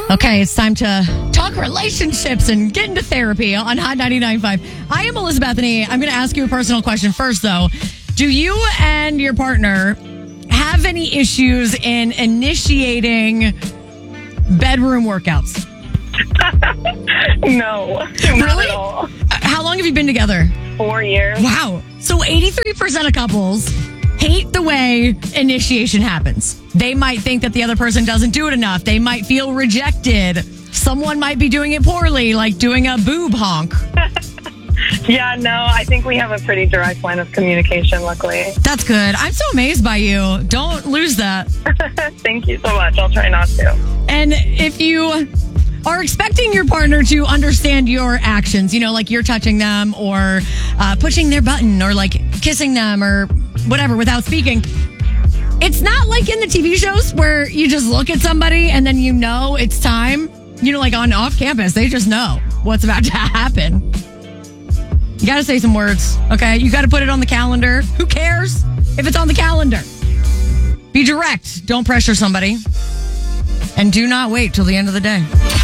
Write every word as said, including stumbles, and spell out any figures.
Okay, it's time to talk relationships and get into therapy on Hot ninety-nine point five. I am Melissa Bethany. I'm going to ask you a personal question first, though. Do you and your partner have any issues in initiating bedroom workouts? No, not Really? at all. How long have you been together? Four years. Wow. So eighty-three percent of couples hate the way initiation happens. They might think that the other person doesn't do it enough. They might feel rejected. Someone might be doing it poorly, like doing a boob honk. Yeah, no, I think we have a pretty direct line of communication, luckily. That's good. I'm so amazed by you. Don't lose that. Thank you so much. I'll try not to. And if you are expecting your partner to understand your actions, you know, like you're touching them or uh, pushing their button or like kissing them or whatever without speaking, it's not like in the T V shows where you just look at somebody and then you know it's time. You know, like on off campus, they just know what's about to happen. You got to say some words, okay? You got to put it on the calendar. Who cares if it's on the calendar? Be direct. Don't pressure somebody. And do not wait till the end of the day.